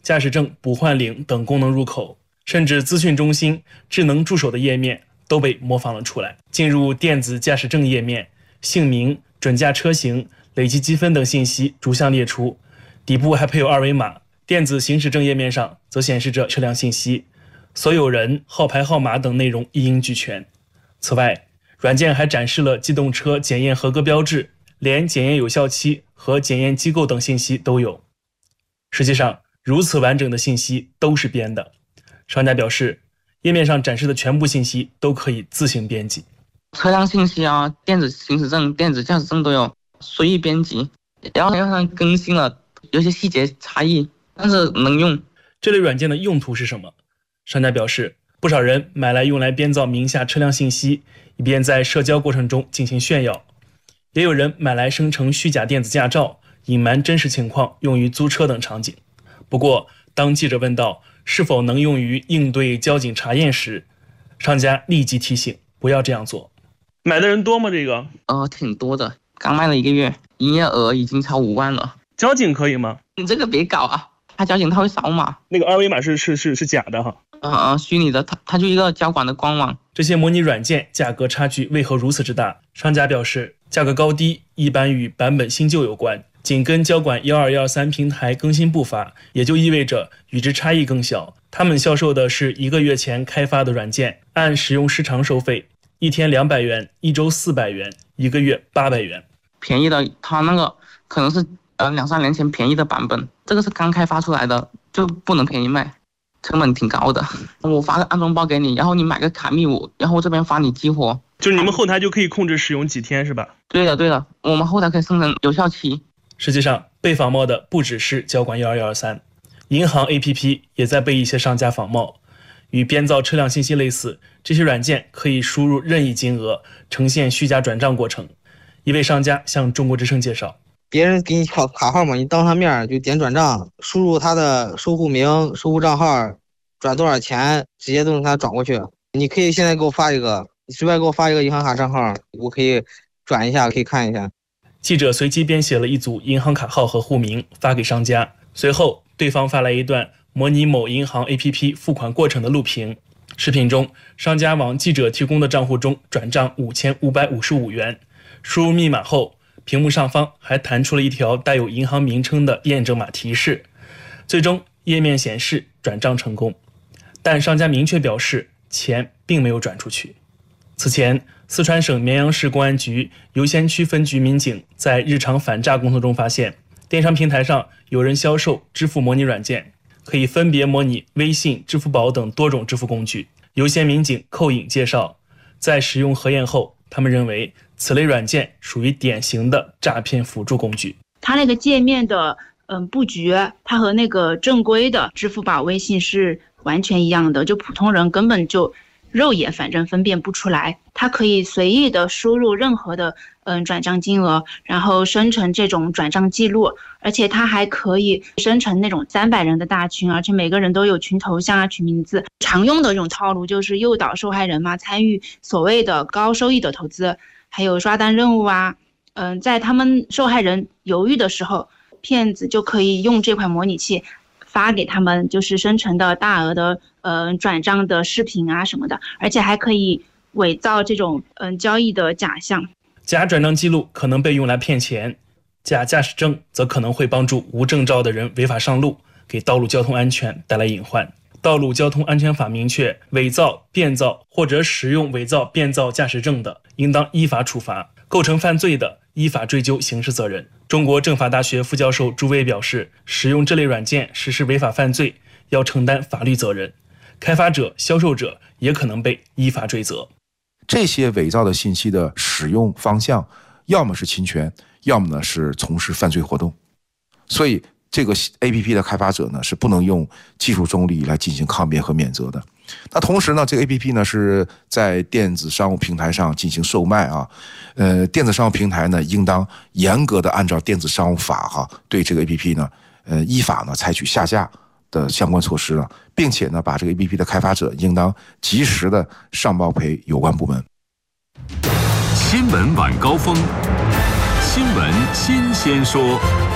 驾驶证补换领等功能入口，甚至资讯中心、智能助手的页面都被模仿了出来。进入电子驾驶证页面，姓名、准驾车型、累计积分等信息逐项列出，底部还配有二维码。电子行驶证页面上则显示着车辆信息，所有人、号牌号码等内容一应俱全。此外，软件还展示了机动车检验合格标志，连检验有效期和检验机构等信息都有。实际上，如此完整的信息都是编的。商家表示，页面上展示的全部信息都可以自行编辑。 车辆信息啊，电子行驶证、电子驾驶证都有，随意编辑。然后让它更新了，有些细节差异，但是能用。 这类软件的用途是什么？商家表示，不少人买来用来编造名下车辆信息，以便在社交过程中进行炫耀；也有人买来生成虚假电子驾照，隐瞒真实情况，用于租车等场景。不过，当记者问到是否能用于应对交警查验时，商家立即提醒不要这样做。买的人多吗？这个挺多的，刚卖了1个月，营业额已经超5万了。 交警可以吗？ 你这个别搞啊，他交警他会扫码， 那个二维码是假的哈。 虚拟的，它就一个交管的官网。 这些模拟软件价格差距为何如此之大？商家表示，价格高低一般与版本新旧有关，紧跟交管1213平台更新步伐，也就意味着与之差异更小。他们销售的是1个月前开发的软件，按使用时长收费，1天200元，1周400元，1个月800元。 便宜的，它那个可能是2-3年前便宜的版本，这个是刚开发出来的，就不能便宜卖，成本挺高的。我发个安装包给你，然后你买个卡密5，然后我这边发你激活。 就是你们后台就可以控制使用几天是吧？ 对的，我们后台可以生成有效期。 实际上，被仿冒的不只是交管12123，银行 APP 也在被一些商家仿冒。与编造车辆信息类似，这些软件可以输入任意金额，呈现虚假转账过程。一位商家向中国之声介绍， 别人给你卡号码，你当他面就点转账，输入他的收户名、收户账号，转多少钱，直接都能给他转过去。你可以现在给我发一个，你随便给我发一个银行卡账号，我可以转一下，可以看一下。 记者随机编写了一组银行卡号和户名发给商家，随后对方发来一段模拟某银行 APP 付款过程的录屏。视频中，商家往记者提供的账户中转账5555元，输入密码后，屏幕上方还弹出了一条带有银行名称的验证码提示，最终页面显示转账成功，但商家明确表示钱并没有转出去。此前，四川省绵阳市公安局游仙区分局民警在日常反诈工作中发现，电商平台上有人销售支付模拟软件，可以分别模拟微信、支付宝等多种支付工具。游仙民警寇颖介绍，在使用核验后，他们认为此类软件属于典型的诈骗辅助工具。 它那个界面的布局，它和那个正规的支付宝、微信是完全一样的，就普通人根本就肉眼反正分辨不出来。它可以随意的输入任何的转账金额，然后生成这种转账记录，而且它还可以生成那种300人的大群，而且每个人都有群头像啊、群名字。常用的这种套路就是诱导受害人嘛参与所谓的高收益的投资，还有刷单任务啊。在他们受害人犹豫的时候，骗子就可以用这款模拟器发给他们就是生成的大额的转账的视频啊什么的，而且还可以伪造这种交易的假象。 假转账记录可能被用来骗钱，假驾驶证则可能会帮助无证照的人违法上路，给道路交通安全带来隐患。道路交通安全法明确，伪造、变造或者使用伪造、变造驾驶证的，应当依法处罚；构成犯罪的，依法追究刑事责任。中国政法大学副教授朱威表示，使用这类软件实施违法犯罪，要承担法律责任，开发者、销售者也可能被依法追责。 这些伪造的信息的使用方向，要么是侵权，要么呢是从事犯罪活动。所以这个 APP 的开发者呢是不能用技术中立来进行抗辩和免责的。那同时呢，这个 APP 呢是在电子商务平台上进行售卖啊。电子商务平台呢应当严格的按照电子商务法对这个 APP 呢依法呢采取下架的相关措施了，并且呢把这个 APP 的开发者应当及时的上报赔有关部门。 新闻晚高峰，新闻新鲜说。